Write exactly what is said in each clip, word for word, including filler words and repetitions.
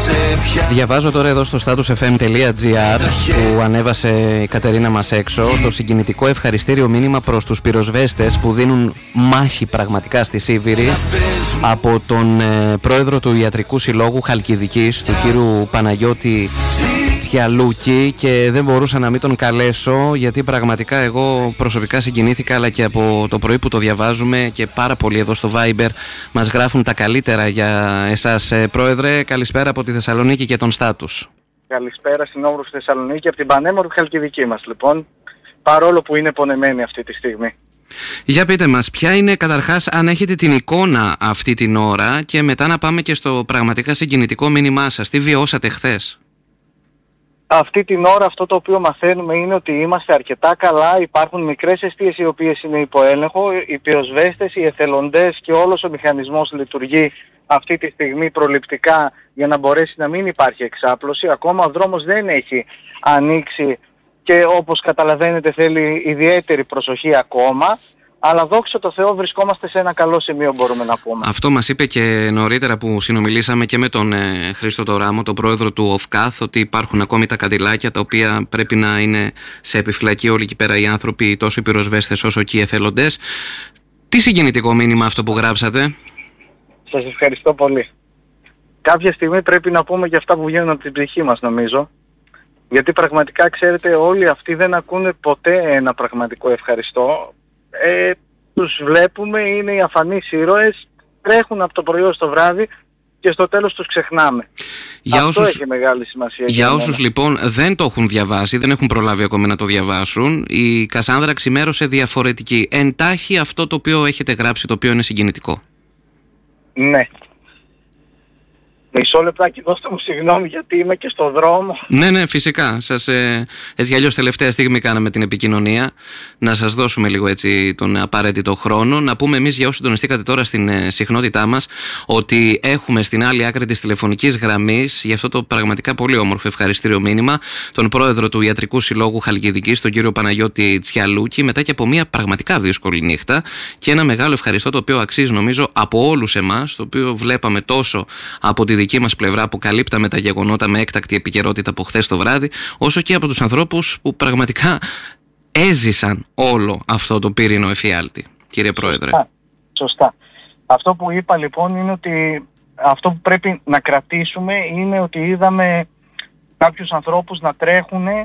Διαβάζω τώρα εδώ στο status εφ εμ τελεία τζι άρ που ανέβασε η Κατερίνα μας έξω το συγκινητικό ευχαριστήριο μήνυμα προς τους πυροσβέστες που δίνουν μάχη πραγματικά στη Σίβηρη από τον ε, πρόεδρο του Ιατρικού Συλλόγου Χαλκιδικής, του κύριου Παναγιώτη Τσιαλούκη, και δεν μπορούσα να μην τον καλέσω γιατί πραγματικά εγώ προσωπικά συγκινήθηκα, αλλά και από το πρωί που το διαβάζουμε και πάρα πολύ εδώ στο Viber μας γράφουν τα καλύτερα για εσάς. Πρόεδρε, καλησπέρα από τη Θεσσαλονίκη και τον Στάτους. Καλησπέρα στην όμορφη Θεσσαλονίκη, από την πανέμορφη Χαλκιδική μας λοιπόν, παρόλο που είναι πονεμένη αυτή τη στιγμή. Για πείτε μας, ποια είναι καταρχάς, αν έχετε την εικόνα αυτή την ώρα, και μετά να πάμε και στο πραγματικά συγκινητικό μήνυμά σας. Τι βιώσατε χθες? Αυτή την ώρα αυτό το οποίο μαθαίνουμε είναι ότι είμαστε αρκετά καλά, υπάρχουν μικρές εστίες οι οποίες είναι υπό έλεγχο, οι πυροσβέστες, οι εθελοντές και όλος ο μηχανισμός λειτουργεί αυτή τη στιγμή προληπτικά για να μπορέσει να μην υπάρχει εξάπλωση. Ακόμα ο δρόμος δεν έχει ανοίξει και όπως καταλαβαίνετε θέλει ιδιαίτερη προσοχή ακόμα. Αλλά δόξα τω Θεώ βρισκόμαστε σε ένα καλό σημείο, μπορούμε να πούμε. Αυτό μας είπε και νωρίτερα που συνομιλήσαμε και με τον ε, Χρήστο Τωράμο, τον πρόεδρο του ΟΦΚΑΘ, ότι υπάρχουν ακόμη τα καντιλάκια τα οποία πρέπει να είναι σε επιφυλακή όλοι εκεί πέρα οι άνθρωποι, τόσο οι πυροσβέστες όσο και οι εθελοντές. Τι συγκινητικό μήνυμα αυτό που γράψατε? Σας ευχαριστώ πολύ. Κάποια στιγμή πρέπει να πούμε για αυτά που βγαίνουν από την ψυχή μας, νομίζω. Γιατί πραγματικά, ξέρετε, όλοι αυτοί δεν ακούνε ποτέ ένα πραγματικό ευχαριστώ. Ε, τους βλέπουμε, είναι οι αφανείς ήρωες, τρέχουν από το πρωί ως το βράδυ και στο τέλος τους ξεχνάμε. Για Αυτό όσους, έχει μεγάλη σημασία. Για, για όσους λοιπόν δεν το έχουν διαβάσει, δεν έχουν προλάβει ακόμα να το διαβάσουν, η Κασάνδρα ξημέρωσε διαφορετική. Εντάχει αυτό το οποίο έχετε γράψει, το οποίο είναι συγκινητικό. Ναι. Μισό λεπτάκι, δώστε μου συγγνώμη γιατί είμαι και στο δρόμο. Ναι, ναι, φυσικά. Σας, ε, έτσι αλλιώς τελευταία στιγμή κάναμε την επικοινωνία. Να σας δώσουμε λίγο έτσι τον απαραίτητο χρόνο. Να πούμε εμείς, για όσους συντονιστήκατε τώρα στην ε, συχνότητά μας, ότι έχουμε στην άλλη άκρη της τηλεφωνικής γραμμής, για αυτό το πραγματικά πολύ όμορφο ευχαριστήριο μήνυμα, τον πρόεδρο του Ιατρικού Συλλόγου Χαλκιδικής, τον κύριο Παναγιώτη Τσιαλούκη, μετά και από μια πραγματικά δύσκολη νύχτα. Και ένα μεγάλο ευχαριστώ, το οποίο αξίζει νομίζω από όλους εμάς, το οποίο βλέπαμε τόσο από τη δική μας πλευρά που καλύπταμε τα γεγονότα με έκτακτη επικαιρότητα από χθες το βράδυ, όσο και από τους ανθρώπους που πραγματικά έζησαν όλο αυτό το πύρινο εφιάλτη. Κύριε Πρόεδρε. Σωστά. Σωστά. Αυτό που είπα λοιπόν είναι ότι αυτό που πρέπει να κρατήσουμε είναι ότι είδαμε κάποιους ανθρώπους να τρέχουν ε,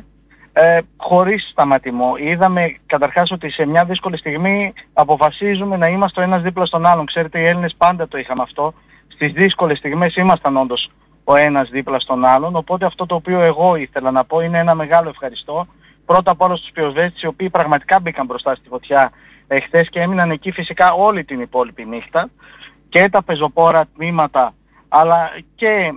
χωρίς σταματημό. Είδαμε καταρχάς ότι σε μια δύσκολη στιγμή αποφασίζουμε να είμαστε ο ένας δίπλα στον άλλον. Ξέρετε, οι Έλληνες πάντα το είχαμε αυτό. Στις δύσκολες στιγμές ήμασταν όντως ο ένας δίπλα στον άλλον, οπότε αυτό το οποίο εγώ ήθελα να πω είναι ένα μεγάλο ευχαριστώ. Πρώτα απ' όλα στους πυροσβέστες, οι οποίοι πραγματικά μπήκαν μπροστά στη φωτιά εχθές και έμειναν εκεί φυσικά όλη την υπόλοιπη νύχτα, και τα πεζοπόρα τμήματα, αλλά και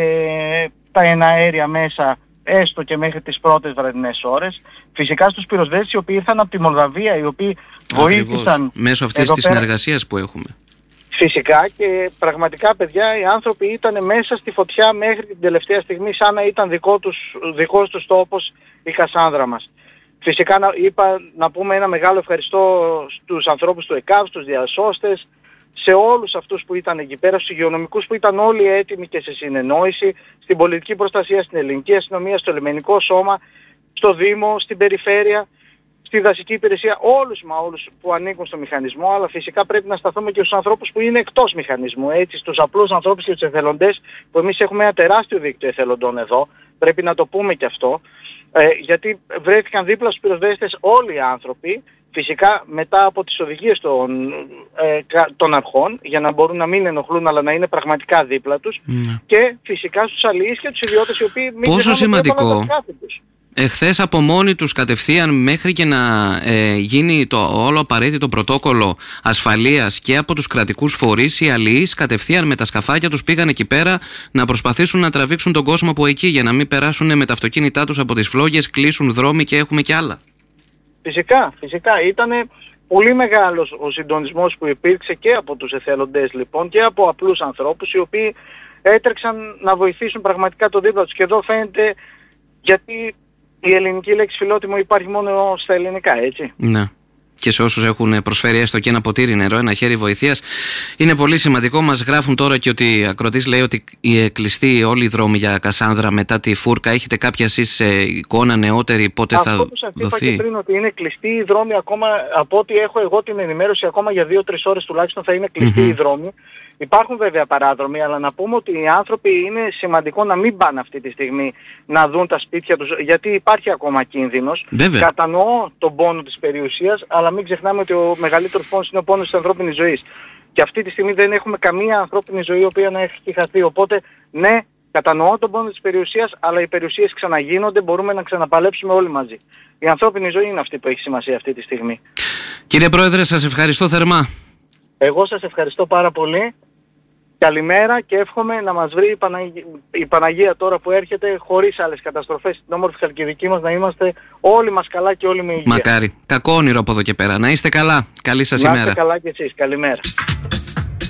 ε, τα εναέρια μέσα, έστω και μέχρι τις πρώτες βραδινές ώρες. Φυσικά στους πυροσβέστες οι οποίοι ήρθαν από τη Μολδαβία, οι οποίοι βοήθησαν μέσω αυτής της συνεργασίας που έχουμε. Φυσικά, και πραγματικά παιδιά οι άνθρωποι ήταν μέσα στη φωτιά μέχρι την τελευταία στιγμή, σαν να ήταν δικό τους, δικός τους τόπος η Κασάνδρα μας. Φυσικά να, είπα να πούμε ένα μεγάλο ευχαριστώ στους ανθρώπους του ΕΚΑΒ, στους διασώστες, σε όλους αυτούς που ήταν εκεί πέρα, στους υγειονομικούς που ήταν όλοι έτοιμοι και σε συνεννόηση, στην πολιτική προστασία, στην ελληνική αστυνομία, στο λιμενικό σώμα, στο Δήμο, στην περιφέρεια, στη δασική υπηρεσία, όλους μα όλους που ανήκουν στο μηχανισμό, αλλά φυσικά πρέπει να σταθούμε και στους ανθρώπους που είναι εκτός μηχανισμού, έτσι, στους απλούς ανθρώπους και τους εθελοντές, που εμείς έχουμε ένα τεράστιο δίκτυο εθελοντών εδώ, πρέπει να το πούμε και αυτό, ε, γιατί βρέθηκαν δίπλα στους πυροσβέστες όλοι οι άνθρωποι, φυσικά μετά από τις οδηγίες των, ε, των αρχών, για να μπορούν να μην ενοχλούν αλλά να είναι πραγματικά δίπλα τους, mm. και φυσικά στους αλληλείς και τους ιδιώτες οι οποίοι μην πόσο σημαντικό. τους. Εχθές από μόνοι τους κατευθείαν, μέχρι και να ε, γίνει το όλο απαραίτητο πρωτόκολλο ασφαλείας και από τους κρατικούς φορείς, οι αλληλείς κατευθείαν με τα σκαφάκια τους πήγαν εκεί πέρα να προσπαθήσουν να τραβήξουν τον κόσμο από εκεί, για να μην περάσουν με τα αυτοκίνητά τους από τις φλόγες, κλείσουν δρόμοι και έχουμε κι άλλα. Φυσικά, φυσικά. Ήταν πολύ μεγάλος ο συντονισμός που υπήρξε και από τους εθελοντές λοιπόν και από απλούς ανθρώπους οι οποίοι έτρεξαν να βοηθήσουν πραγματικά το δίπλα τους. Και εδώ φαίνεται, γιατί η ελληνική λέξη φιλότιμο υπάρχει μόνο στα ελληνικά, έτσι. Ναι. και σε όσους έχουν προσφέρει έστω και ένα ποτήρι νερό, ένα χέρι βοηθείας. Είναι πολύ σημαντικό. Μας γράφουν τώρα και ότι ακροτής λέει ότι κλειστοί όλοι οι δρόμοι για Κασάνδρα μετά τη φούρκα. Έχετε κάποια εσείς εικόνα νεότερη πότε αυτό θα που σας δοθεί? είπα και πριν, ότι είναι κλειστοί οι δρόμοι ακόμα, από ό,τι έχω εγώ την ενημέρωση, ακόμα για δύο τρεις ώρες τουλάχιστον θα είναι κλειστοί mm-hmm. οι δρόμοι. Υπάρχουν βέβαια παράδρομοι, αλλά να πούμε ότι οι άνθρωποι είναι σημαντικό να μην πάνε αυτή τη στιγμή να δουν τα σπίτια τους, γιατί υπάρχει ακόμα κίνδυνος. Βέβαια. Κατανοώ τον πόνο της περιουσίας, αλλά μην ξεχνάμε ότι ο μεγαλύτερος πόνος είναι ο πόνος της ανθρώπινης ζωής. Και αυτή τη στιγμή δεν έχουμε καμία ανθρώπινη ζωή η οποία να έχει χαθεί. Οπότε, ναι, κατανοώ τον πόνο της περιουσίας, αλλά οι περιουσίες ξαναγίνονται, μπορούμε να ξαναπαλέψουμε όλοι μαζί. Η ανθρώπινη ζωή είναι αυτή που έχει σημασία αυτή τη στιγμή. Κύριε Πρόεδρε, σας ευχαριστώ θερμά. Εγώ σας ευχαριστώ πάρα πολύ. Καλημέρα και εύχομαι να μας βρει η Παναγία, η Παναγία τώρα που έρχεται, χωρίς άλλες καταστροφές στην όμορφη Χαλκιδική μας, να είμαστε όλοι μας καλά και όλοι με υγεία. Μακάρι. Κακό όνειρο από εδώ και πέρα. Να είστε καλά. Καλή σας ημέρα. Να είστε καλά και εσείς. Καλημέρα.